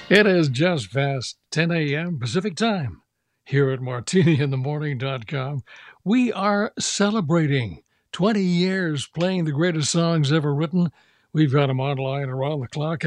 It is just past 10 a.m. Pacific time. Here at martiniinthemorning.com, we are celebrating 20 years playing the greatest songs ever written. We've got them online around the clock.